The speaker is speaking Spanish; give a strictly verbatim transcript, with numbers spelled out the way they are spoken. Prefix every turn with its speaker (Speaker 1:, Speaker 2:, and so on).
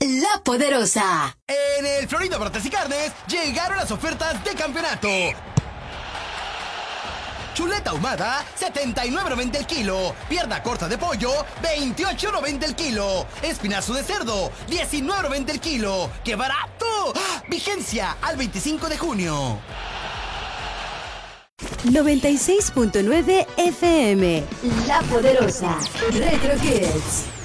Speaker 1: La Poderosa.
Speaker 2: En el Florida Bartes y Carnes llegaron las ofertas de campeonato. Chuleta ahumada, setenta y nueve noventa el kilo. Pierna corta de pollo, veintiocho noventa el kilo. Espinazo de cerdo, diecinueve noventa el kilo. ¡Qué barato! Vigencia al veinticinco de junio.
Speaker 1: noventa y seis punto nueve F M. La Poderosa. Retro Kids.